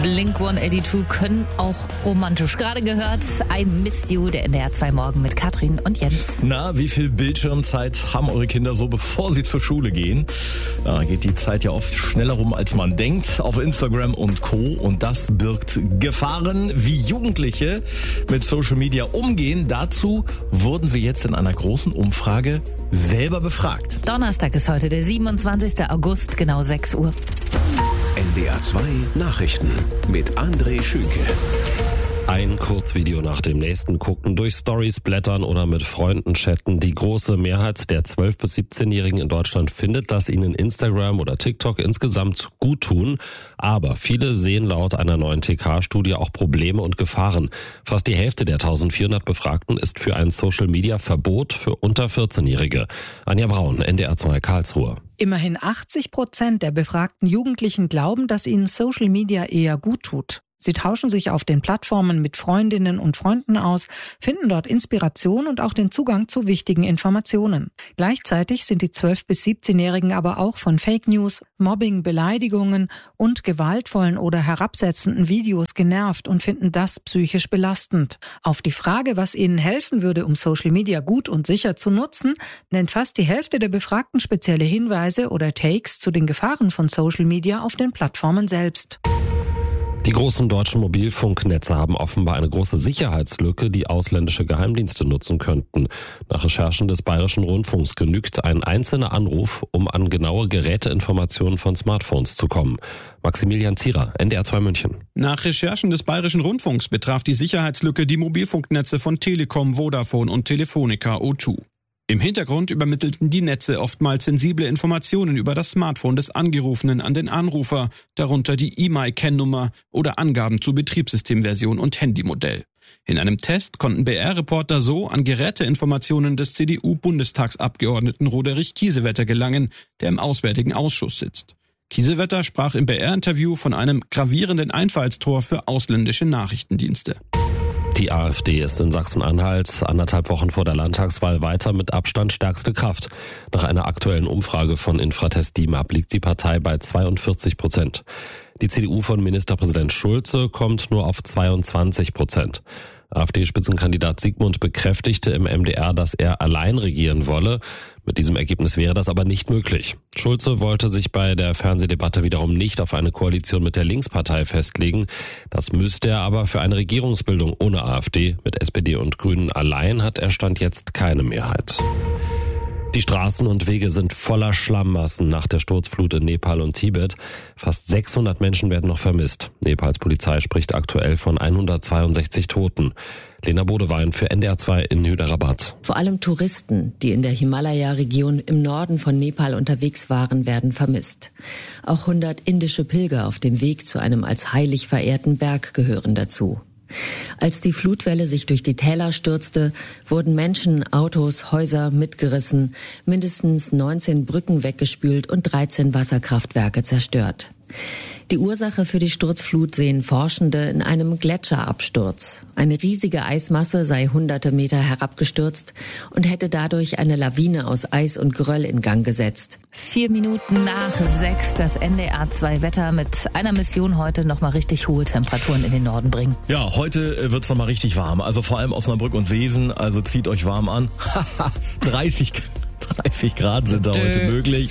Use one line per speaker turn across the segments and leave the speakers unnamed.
Blink-182 können auch romantisch. Gerade gehört, I Miss You, der NDR 2 Morgen mit Katrin und Jens.
Na, wie viel Bildschirmzeit haben eure Kinder so, bevor sie zur Schule gehen? Da geht die Zeit ja oft schneller rum, als man denkt, auf Instagram und Co. Und das birgt Gefahren, wie Jugendliche mit Social Media umgehen. Dazu wurden sie jetzt in einer großen Umfrage selber befragt.
Donnerstag ist heute der 27. August, genau 6 Uhr.
NDR 2 Nachrichten mit André Schünke.
Ein Kurzvideo nach dem nächsten gucken, durch Stories blättern oder mit Freunden chatten. Die große Mehrheit der 12- bis 17-Jährigen in Deutschland findet, dass ihnen Instagram oder TikTok insgesamt gut tun. Aber viele sehen laut einer neuen TK-Studie auch Probleme und Gefahren. Fast die Hälfte der 1400 Befragten ist für ein Social-Media-Verbot für unter 14-Jährige. Anja Braun, NDR 2 Karlsruhe.
Immerhin 80% der befragten Jugendlichen glauben, dass ihnen Social Media eher gut tut. Sie tauschen sich auf den Plattformen mit Freundinnen und Freunden aus, finden dort Inspiration und auch den Zugang zu wichtigen Informationen. Gleichzeitig sind die 12- bis 17-Jährigen aber auch von Fake News, Mobbing, Beleidigungen und gewaltvollen oder herabsetzenden Videos genervt und finden das psychisch belastend. Auf die Frage, was ihnen helfen würde, um Social Media gut und sicher zu nutzen, nennt fast die Hälfte der Befragten spezielle Hinweise oder Takes zu den Gefahren von Social Media auf den Plattformen selbst.
Die großen deutschen Mobilfunknetze haben offenbar eine große Sicherheitslücke, die ausländische Geheimdienste nutzen könnten. Nach Recherchen des Bayerischen Rundfunks genügt ein einzelner Anruf, um an genaue Geräteinformationen von Smartphones zu kommen. Maximilian Zierer, NDR 2 München.
Nach Recherchen des Bayerischen Rundfunks betraf die Sicherheitslücke die Mobilfunknetze von Telekom, Vodafone und Telefonica O2. Im Hintergrund übermittelten die Netze oftmals sensible Informationen über das Smartphone des Angerufenen an den Anrufer, darunter die IMEI-Kennnummer oder Angaben zu Betriebssystemversion und Handymodell. In einem Test konnten BR-Reporter so an Geräteinformationen des CDU-Bundestagsabgeordneten Roderich Kiesewetter gelangen, der im Auswärtigen Ausschuss sitzt. Kiesewetter sprach im BR-Interview von einem gravierenden Einfallstor für ausländische Nachrichtendienste.
Die AfD ist in Sachsen-Anhalt 1,5 Wochen vor der Landtagswahl weiter mit Abstand stärkste Kraft. Nach einer aktuellen Umfrage von Infratest DIMAP liegt die Partei bei 42%. Die CDU von Ministerpräsident Schulze kommt nur auf 22%. AfD-Spitzenkandidat Sigmund bekräftigte im MDR, dass er allein regieren wolle. Mit diesem Ergebnis wäre das aber nicht möglich. Schulze wollte sich bei der Fernsehdebatte wiederum nicht auf eine Koalition mit der Linkspartei festlegen. Das müsste er aber für eine Regierungsbildung ohne AfD. Mit SPD und Grünen allein hat er Stand jetzt keine Mehrheit. Die Straßen und Wege sind voller Schlammmassen nach der Sturzflut in Nepal und Tibet. Fast 600 Menschen werden noch vermisst. Nepals Polizei spricht aktuell von 162 Toten. Lena Bodewein für NDR 2 in Hyderabad.
Vor allem Touristen, die in der Himalaya-Region im Norden von Nepal unterwegs waren, werden vermisst. Auch 100 indische Pilger auf dem Weg zu einem als heilig verehrten Berg gehören dazu. Als die Flutwelle sich durch die Täler stürzte, wurden Menschen, Autos, Häuser mitgerissen, mindestens 19 Brücken weggespült und 13 Wasserkraftwerke zerstört. Die Ursache für die Sturzflut sehen Forschende in einem Gletscherabsturz. Eine riesige Eismasse sei hunderte Meter herabgestürzt und hätte dadurch eine Lawine aus Eis und Geröll in Gang gesetzt.
4 Minuten nach 6, das NDR 2 Wetter mit einer Mission heute nochmal richtig hohe Temperaturen in den Norden bringen.
Ja, heute wird's nochmal richtig warm. Also vor allem Osnabrück und Seesen, also zieht euch warm an. 30 Grad sind da heute möglich.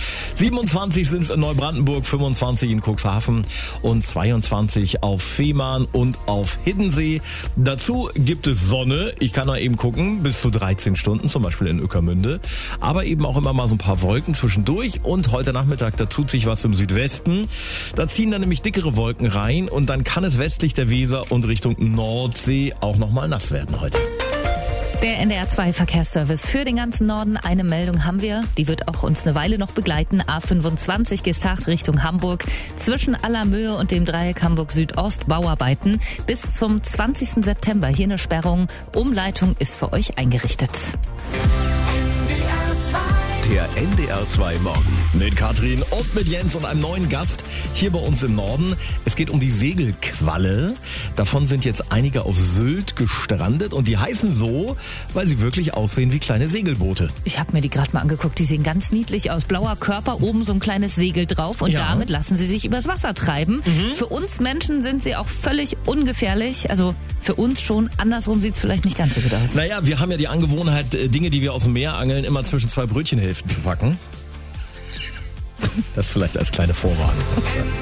27 sind es in Neubrandenburg, 25 in Cuxhaven und 22 auf Fehmarn und auf Hiddensee. Dazu gibt es Sonne. Ich kann mal eben gucken, bis zu 13 Stunden, zum Beispiel in Ueckermünde. Aber eben auch immer mal so ein paar Wolken zwischendurch. Und heute Nachmittag, da tut sich was im Südwesten. Da ziehen dann nämlich dickere Wolken rein und dann kann es westlich der Weser und Richtung Nordsee auch nochmal nass werden heute.
Der NDR 2 Verkehrsservice für den ganzen Norden. Eine Meldung haben wir, die wird auch uns eine Weile noch begleiten. A25 Gestach Richtung Hamburg. Zwischen Allermöhe und dem Dreieck Hamburg Südost Bauarbeiten. Bis zum 20. September hier eine Sperrung. Umleitung ist für euch eingerichtet.
Der NDR2 Morgen.
Mit Katrin und mit Jens und einem neuen Gast hier bei uns im Norden. Es geht um die Segelqualle. Davon sind jetzt einige auf Sylt gestrandet und die heißen so, weil sie wirklich aussehen wie kleine Segelboote.
Ich habe mir die gerade mal angeguckt. Die sehen ganz niedlich aus. Blauer Körper, oben so ein kleines Segel drauf und damit lassen sie sich übers Wasser treiben. Für uns Menschen sind sie auch völlig ungefährlich. Also für uns schon. Andersrum sieht es vielleicht nicht ganz so gut aus.
Naja, wir haben ja die Angewohnheit, Dinge, die wir aus dem Meer angeln, immer zwischen zwei Brötchenhälften zu packen. Das vielleicht als kleine Vorwarnung.